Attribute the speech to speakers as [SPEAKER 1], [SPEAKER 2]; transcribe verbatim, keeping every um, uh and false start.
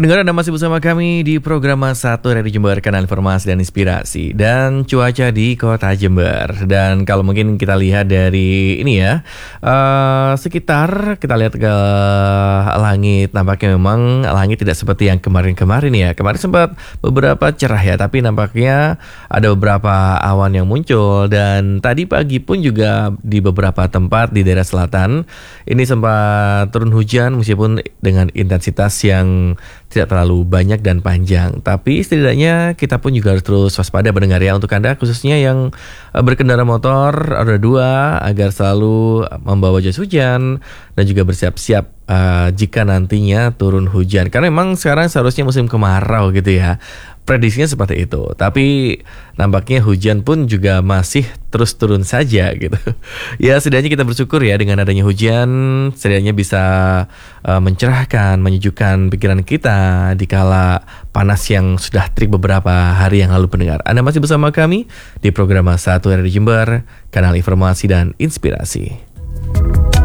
[SPEAKER 1] Pendengar, Anda masih bersama kami di program satu Radio Jember, kanal informasi dan inspirasi dan cuaca di kota Jember. Dan kalau mungkin kita lihat dari ini ya, uh, sekitar kita lihat ke langit, nampaknya memang langit tidak seperti yang kemarin-kemarin ya. Kemarin sempat beberapa cerah ya, tapi nampaknya ada beberapa awan yang muncul. Dan tadi pagi pun juga di beberapa tempat di daerah selatan ini sempat turun hujan, meskipun dengan intensitas yang tidak terlalu banyak dan panjang. Tapi setidaknya kita pun juga harus terus waspada mendengar ya, untuk Anda khususnya yang berkendara motor roda dua, agar selalu membawa jas hujan dan juga bersiap-siap uh, jika nantinya turun hujan. Karena memang sekarang seharusnya musim kemarau gitu ya, prediksinya seperti itu. Tapi nampaknya hujan pun juga masih terus turun saja gitu. Ya setidaknya kita bersyukur ya, dengan adanya hujan setidaknya bisa uh, mencerahkan, menyejukkan pikiran kita di kala panas yang sudah terik beberapa hari yang lalu. Pendengar, Anda masih bersama kami di program satu Radio Jember, kanal informasi dan inspirasi.